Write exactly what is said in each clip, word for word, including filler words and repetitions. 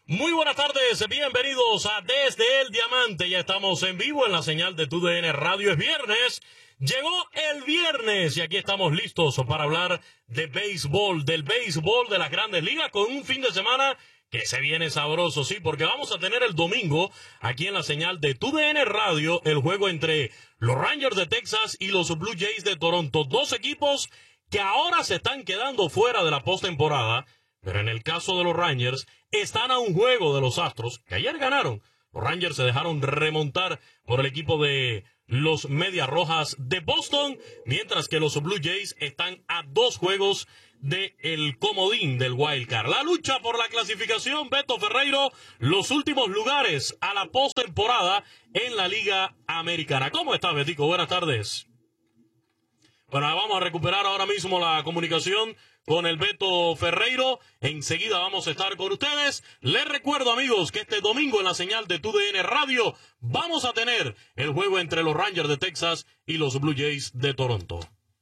Muy buenas tardes, bienvenidos a Desde el Diamante. Ya estamos en vivo en la señal de Tu D N Radio. Es viernes, llegó el viernes y aquí estamos listos para hablar de béisbol, del béisbol de las Grandes Ligas, con un fin de semana que se viene sabroso, sí, porque vamos a tener el domingo aquí en la señal de Tu D N Radio el juego entre los Rangers de Texas y los Blue Jays de Toronto. Dos equipos que ahora se están quedando fuera de la postemporada. Pero en el caso de los Rangers, están a un juego de los Astros, que ayer ganaron. Los Rangers se dejaron remontar por el equipo de los Medias Rojas de Boston, mientras que los Blue Jays están a dos juegos del comodín del Wild Card. La lucha por la clasificación, Beto Ferreiro, los últimos lugares a la postemporada en la Liga Americana. ¿Cómo estás, Betico? Buenas tardes. Bueno, vamos a recuperar ahora mismo la comunicación con el Beto Ferreiro. Enseguida vamos a estar con ustedes. Les recuerdo, amigos, que este domingo en la señal de Tu D N Radio vamos a tener el juego entre los Rangers de Texas y los Blue Jays de Toronto.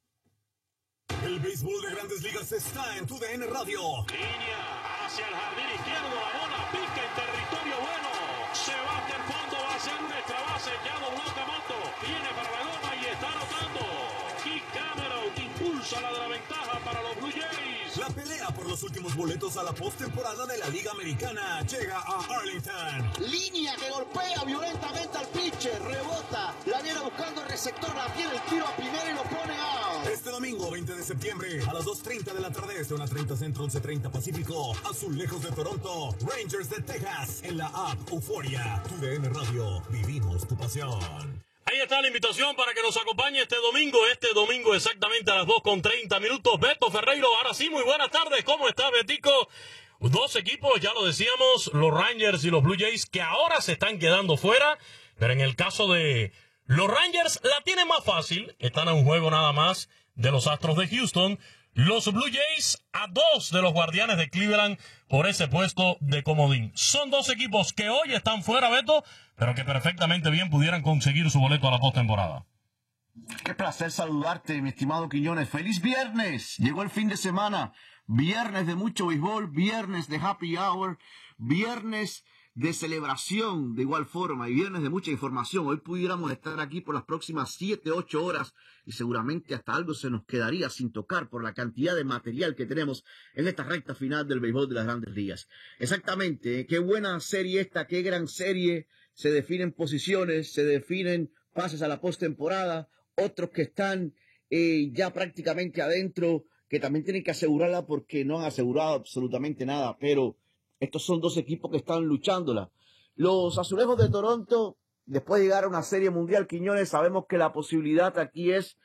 El béisbol de Grandes Ligas está en Tu D N Radio. Línea hacia el jardín izquierdo, la bola pica en territorio bueno. Se va hasta el fondo, va a ser un extra base. Ya dobló Camoto, viene para la goma y está anotando. Y Cameron impulsa la de la ventaja para los Blue Jays. La pelea por los últimos boletos a la postemporada de la Liga Americana llega a Arlington. Línea que golpea violentamente al pitcher, rebota, la viene buscando el receptor, la tiene el tiro a primera y lo pone out. Este domingo veinte de septiembre a las dos treinta de la tarde, este una treinta Centro, once treinta Pacífico, Azulejos de Toronto, Rangers de Texas, en la app Euforia. Tu D N Radio, vivimos tu pasión. Ahí está la invitación para que nos acompañe este domingo, este domingo exactamente a las dos con treinta minutos. Beto Ferreiro, ahora sí, muy buenas tardes. ¿Cómo está, Betico? Dos equipos, ya lo decíamos, los Rangers y los Blue Jays, que ahora se están quedando fuera. Pero en el caso de los Rangers, la tienen más fácil. Están a un juego nada más de los Astros de Houston. Los Blue Jays a dos de los Guardianes de Cleveland por ese puesto de comodín. Son dos equipos que hoy están fuera, Beto, pero que perfectamente bien pudieran conseguir su boleto a la postemporada. Qué placer saludarte, mi estimado Quiñones. ¡Feliz viernes! Llegó el fin de semana. Viernes de mucho béisbol, viernes de happy hour, viernes de celebración de igual forma y viernes de mucha información. Hoy pudiéramos estar aquí por las próximas siete, ocho horas y seguramente hasta algo se nos quedaría sin tocar por la cantidad de material que tenemos en esta recta final del béisbol de las Grandes Ligas. Exactamente, qué buena serie esta, qué gran serie. Se definen posiciones, se definen pases a la postemporada, otros que están eh, ya prácticamente adentro, que también tienen que asegurarla porque no han asegurado absolutamente nada, pero estos son dos equipos que están luchándola. Los Azulejos de Toronto, después de llegar a una serie mundial, Quiñones, sabemos que la posibilidad aquí es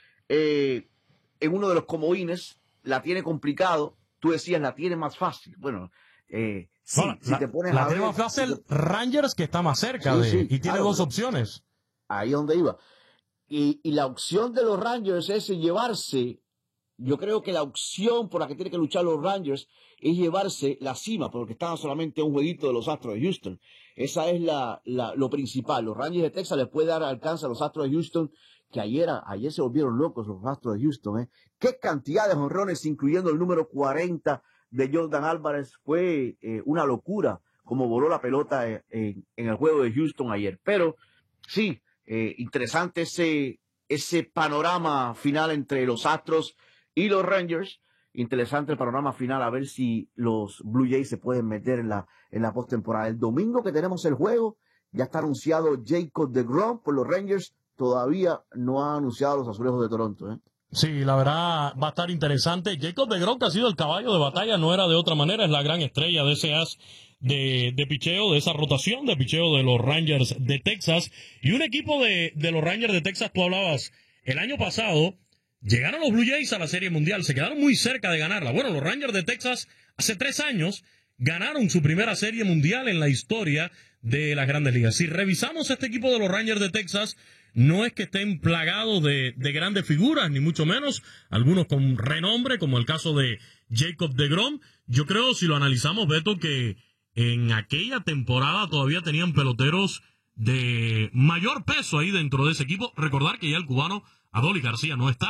eh, en uno de los comodines, la tiene complicado. Tú decías, la tiene más fácil. Bueno, eh, sí, bueno, si la, te pones la a tiene ver, más fácil Rangers, que está más cerca sí, de sí, y tiene claro, dos pero opciones. ahí es donde iba. Y, y la opción de los Rangers es llevarse. Yo creo que la opción por la que tienen que luchar los Rangers es llevarse la cima, porque están solamente a un jueguito de los Astros de Houston. Esa es la, la, lo principal. Los Rangers de Texas les puede dar alcance a los Astros de Houston, que ayer, ayer se volvieron locos los Astros de Houston. ¿eh? Qué cantidad de jonrones, incluyendo el número cuarenta de Jordan Álvarez. Fue eh, una locura como voló la pelota en, en, en el juego de Houston ayer. Pero sí, eh, interesante ese, ese panorama final entre los Astros y los Rangers. Interesante el panorama final, a ver si los Blue Jays se pueden meter en la, en la postemporada. El domingo que tenemos el juego, ya está anunciado Jacob deGrom por los Rangers. Todavía no ha anunciado a los Azulejos de Toronto. ¿eh? Sí, la verdad va a estar interesante. Jacob deGrom, que ha sido el caballo de batalla, no era de otra manera, es la gran estrella de ese as de, de picheo, de esa rotación de picheo de los Rangers de Texas. Y un equipo de, de los Rangers de Texas, tú hablabas, el año pasado llegaron los Blue Jays a la Serie Mundial, se quedaron muy cerca de ganarla. Bueno, los Rangers de Texas hace tres años ganaron su primera Serie Mundial en la historia de las Grandes Ligas. Si revisamos este equipo de los Rangers de Texas, no es que estén plagados de, de grandes figuras, ni mucho menos, algunos con renombre, como el caso de Jacob deGrom. Yo creo, si lo analizamos, Beto, que en aquella temporada todavía tenían peloteros de mayor peso ahí dentro de ese equipo. Recordar que ya el cubano Adolis García no está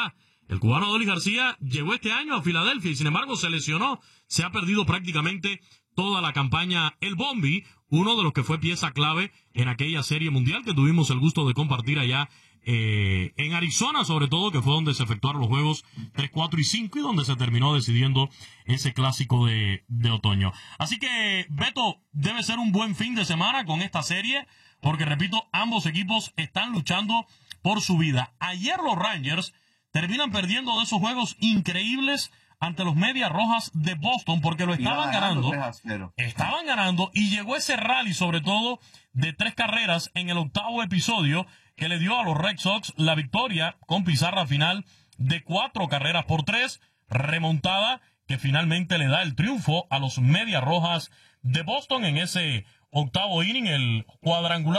El cubano Adolis García llegó este año a Filadelfia y sin embargo se lesionó. Se ha perdido prácticamente toda la campaña. El Bombi, uno de los que fue pieza clave en aquella serie mundial que tuvimos el gusto de compartir allá eh, en Arizona, sobre todo, que fue donde se efectuaron los juegos tres, cuatro y cinco y donde se terminó decidiendo ese clásico de, de otoño. Así que, Beto, debe ser un buen fin de semana con esta serie, porque, repito, ambos equipos están luchando por su vida. Ayer los Rangers terminan perdiendo de esos juegos increíbles ante los Medias Rojas de Boston, porque lo estaban ganando, estaban ganando, y llegó ese rally, sobre todo, de tres carreras en el octavo episodio, que le dio a los Red Sox la victoria con pizarra final de cuatro carreras por tres, remontada que finalmente le da el triunfo a los Medias Rojas de Boston en ese octavo inning, el cuadrangular